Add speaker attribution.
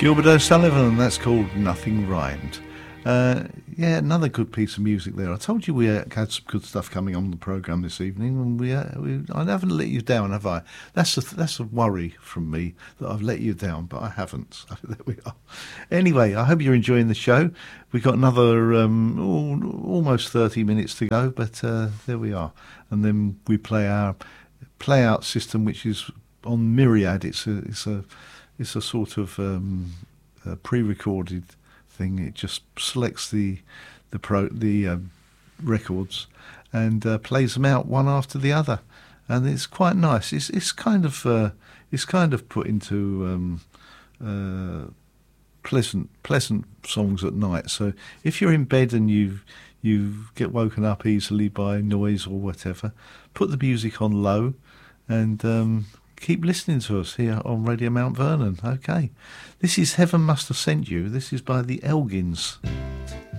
Speaker 1: Gilbert O'Sullivan, and that's called Nothing Rhymed. Yeah, another good piece of music there. I told you we had some good stuff coming on the programme this evening, and I haven't let you down, have I? That's a worry from me, that I've let you down, but I haven't. So there we are. Anyway, I hope you're enjoying the show. We've got another almost 30 minutes to go, but there we are. And then we play our play-out system, which is on Myriad. It's a sort of pre-recorded thing. It just selects the records and plays them out one after the other, and it's quite nice. It's kind of put into pleasant songs at night. So if you're in bed and you get woken up easily by noise or whatever, put the music on low and keep listening to us here on Radio Mount Vernon. Okay, this is Heaven Must Have Sent You. This is by the Elgins.